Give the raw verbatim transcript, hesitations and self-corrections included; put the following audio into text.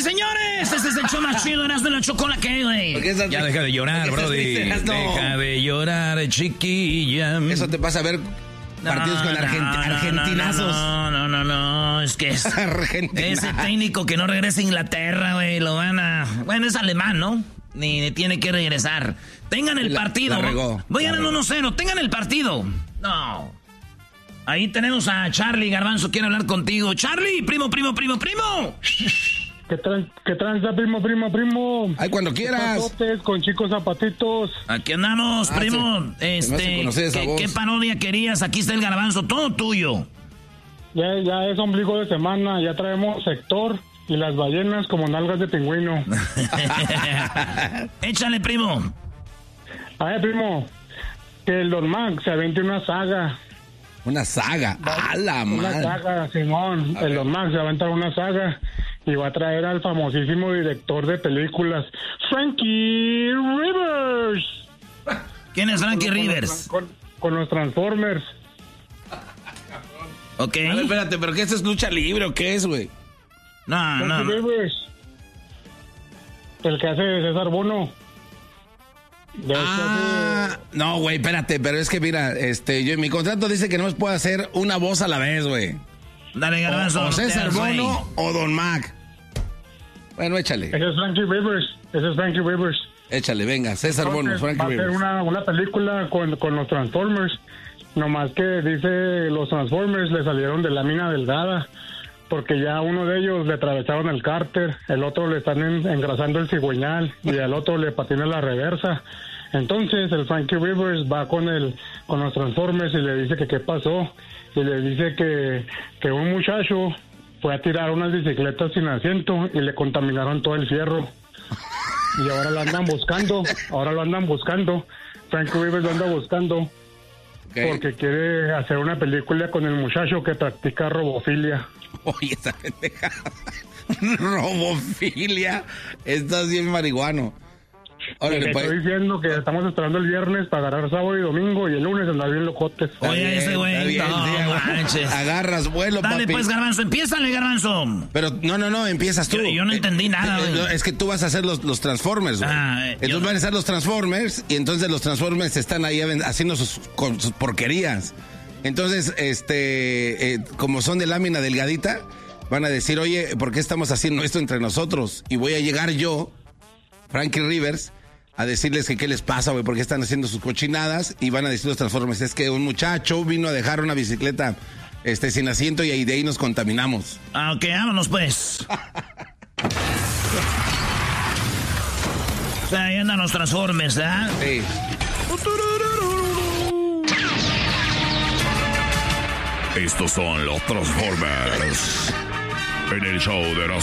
señores, este es el show más chido, Erasmo y la Chocolata, ¿qué, güey? Ya deja de llorar, brody. Deja de llorar, chiquilla. Eso te pasa a ver partidos no, con argent no, argentinazos. No, no, no, no, no, es que es ese técnico que no regresa a Inglaterra, güey, lo van a... Bueno, es alemán, ¿no? Ni, ni tiene que regresar. Tengan el la, partido. La regó, Voy ganando uno cero, tengan el partido. No. Ahí tenemos a Charlie Garbanzo, quiere hablar contigo. Charlie, primo, primo, primo, primo. ¿Qué, tran ¿Qué tranza, primo, primo, primo? Ay, cuando quieras. Pasotes con chicos zapatitos. Aquí andamos, ah, primo. Sí. Este, no ¿qué, ¿qué parodia querías? Aquí está el Garbanzo, todo tuyo. Ya, ya es ombligo de semana, ya traemos sector y las ballenas como nalgas de pingüino. Échale, primo. A ver, primo, que el Don Max se avente una saga. Una saga, a la madre. Una saga, Simón. El Don Max se va a aventar una saga y va a traer al famosísimo director de películas, Frankie Rivers. ¿Quién es Frankie con, Rivers? Con, con los Transformers. Ok. A ver, espérate, ¿pero qué es lucha libre o qué es, güey? No, Frankie no. Rivers. El que hace César Bono. Ah, no, güey, espérate, pero es que mira, este, yo mi contrato dice que no se puede hacer una voz a la vez, güey. Dale, Garbanzo. O, o César Bono o Don Mac. Bueno, échale. Ese es Frankie Rivers. Ese es Frankie Rivers. Échale, venga, César Bono, Frankie va Rivers. Va a ser una, una película con, con los Transformers. Nomás que dice los Transformers le salieron de lámina delgada. Porque ya uno de ellos le atravesaron el cárter, el otro le están en, engrasando el cigüeñal y al otro le patina la reversa. Entonces el Frankie Rivers va con el con los Transformers y le dice que qué pasó. Y le dice que, que un muchacho fue a tirar unas bicicletas sin asiento y le contaminaron todo el fierro. Y ahora lo andan buscando, ahora lo andan buscando. Frankie Rivers lo anda buscando. Okay. Porque quiere hacer una película con el muchacho que practica robofilia. Oye, esa pendejada. Robofilia. Estás bien marihuano. Órale, te pues. Estoy diciendo que estamos esperando el viernes para agarrar sábado y domingo y el lunes andar bien locotes. Oye, ese güey, no manches. Agarras vuelo, Dale, papi. pues, Garbanzo, empiézale, Garbanzo. Pero, no, no, no, empiezas tú. Yo, yo no entendí nada, güey. Eh, es que tú vas a hacer los, los Transformers, güey. Ah, entonces yo... van a ser los Transformers y entonces los Transformers están ahí haciendo sus, con sus porquerías. Entonces, este, eh, como son de lámina delgadita, van a decir, oye, ¿por qué estamos haciendo esto entre nosotros? Y voy a llegar yo, Frankie Rivers, a decirles que qué les pasa, güey, porque están haciendo sus cochinadas y van a decir los Transformers, es que un muchacho vino a dejar una bicicleta este, sin asiento y ahí de ahí nos contaminamos. Ah, ok, vámonos pues. O sea, ahí andan los Transformers, ¿ah? Sí. Estos son los Transformers en el show de Erasmo